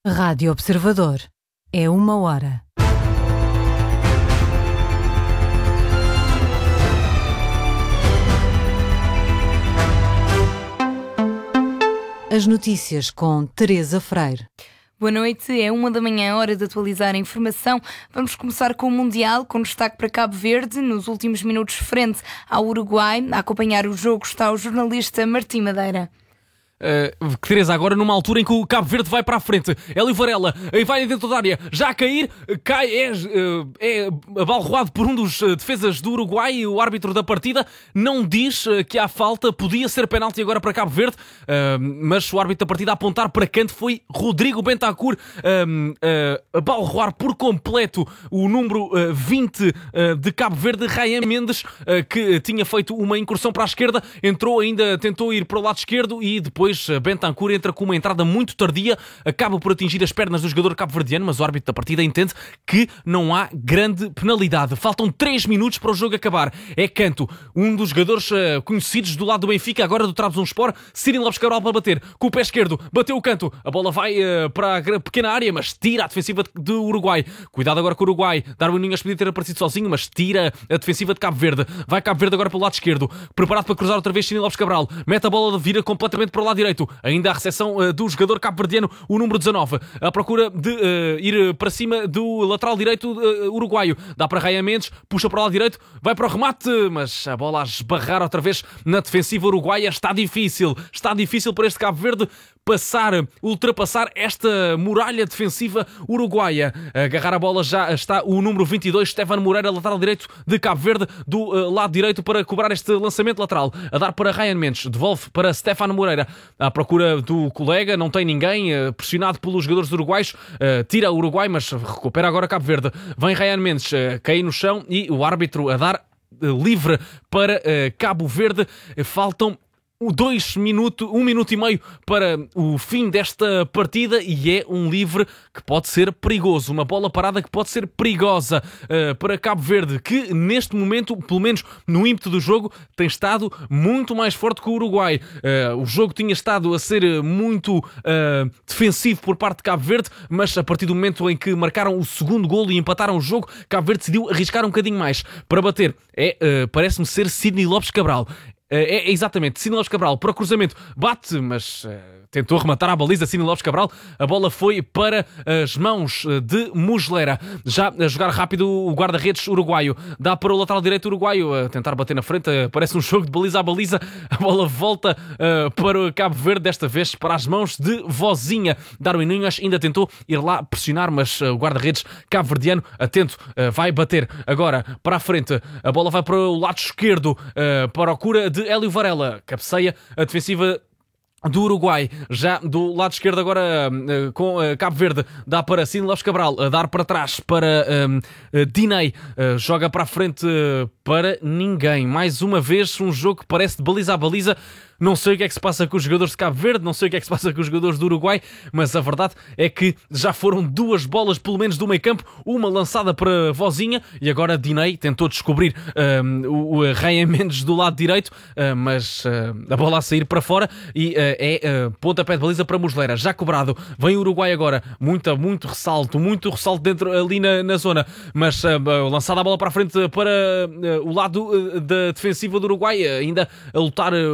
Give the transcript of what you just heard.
Rádio Observador. É 1h. As notícias com Teresa Freire. Boa noite, é 1h, hora de atualizar a informação. Vamos começar com o Mundial, com destaque para Cabo Verde. Nos últimos minutos, frente ao Uruguai, a acompanhar o jogo está o jornalista Martim Madeira. Teresa, agora numa altura em que o Cabo Verde vai para a frente. Hélio Varela vai dentro da área, já a cair, cai, é abalroado por um dos defesas do Uruguai. O árbitro da partida não diz que há falta, podia ser penalti agora para Cabo Verde, mas o árbitro da partida a apontar para canto foi Rodrigo Bentancur, abalroar por completo o número 20 de Cabo Verde, Ryan Mendes, que tinha feito uma incursão para a esquerda, entrou ainda, tentou ir para o lado esquerdo e depois Bentancur entra com uma entrada muito tardia, acaba por atingir as pernas do jogador cabo-verdiano, mas o árbitro da partida entende que não há grande penalidade. Faltam 3 minutos para o jogo acabar. É canto. Um dos jogadores conhecidos do lado do Benfica, agora do Trabzonspor, Cyril Lopes Cabral para bater. Com o pé esquerdo, bateu o canto. A bola vai para a pequena área, mas tira a defensiva do Uruguai. Cuidado agora com o Uruguai. Darwin Núñez podia ter aparecido sozinho, mas tira a defensiva de Cabo Verde. Vai Cabo Verde agora pelo lado esquerdo. Preparado para cruzar outra vez Cyril Lopes Cabral. Mete a bola, vira completamente para o lado direito. Ainda a recepção do jogador cabo-verdiano, o número 19, à procura de ir para cima do lateral direito uruguaio. Dá para Ryan Mendes, puxa para o lado direito, vai para o remate, mas a bola a esbarrar outra vez na defensiva uruguaia. Está difícil para este Cabo Verde ultrapassar esta muralha defensiva uruguaia. A agarrar a bola já está o número 22, Stefano Moreira, lateral direito de Cabo Verde, do lado direito para cobrar este lançamento lateral. A dar para Ryan Mendes, devolve para Stefano Moreira, à procura do colega, não tem ninguém, pressionado pelos jogadores uruguaios, tira o Uruguai, mas recupera agora Cabo Verde. Vem Ryan Mendes, cai no chão e o árbitro a dar livre para Cabo Verde. Faltam 1 minuto e meio para o fim desta partida e é um livre que pode ser perigoso, uma bola parada que pode ser perigosa para Cabo Verde, que neste momento, pelo menos no ímpeto do jogo, tem estado muito mais forte que o Uruguai. O jogo tinha estado a ser muito defensivo por parte de Cabo Verde, mas a partir do momento em que marcaram o segundo golo e empataram o jogo, Cabo Verde decidiu arriscar um bocadinho mais para bater. Parece-me ser Sidney Lopes Cabral. Exatamente, Cyril Lopes Cabral para o cruzamento, bate, mas tentou rematar a baliza. Cyril Lopes Cabral, a bola foi para as mãos de Muslera. Já a jogar rápido o guarda-redes uruguaio, dá para o lateral direito uruguaio, a tentar bater na frente, parece um jogo de baliza a baliza. A bola volta para o Cabo Verde, desta vez para as mãos de Vozinha. Darwin Núñez ainda tentou ir lá pressionar, mas o guarda-redes cabo-verdiano, atento, vai bater agora para a frente. A bola vai para o lado esquerdo, para a cura de Hélio Varela, cabeceia a defensiva do Uruguai, já do lado esquerdo agora com Cabo Verde, dá para Cyril Lopes Cabral, a dar para trás para Diney, joga para a frente para ninguém. Mais uma vez um jogo que parece de baliza a baliza. Não sei o que é que se passa com os jogadores de Cabo Verde, não sei o que é que se passa com os jogadores do Uruguai, mas a verdade é que já foram 2 bolas, pelo menos do meio campo, uma lançada para Vozinha, e agora Diney tentou descobrir o Ryan Mendes do lado direito, mas a bola a sair para fora e pontapé de baliza para Muslera, já cobrado. Vem o Uruguai agora, muito ressalto dentro ali na zona, mas lançada a bola para a frente para o lado da defensiva do Uruguai, ainda a lutar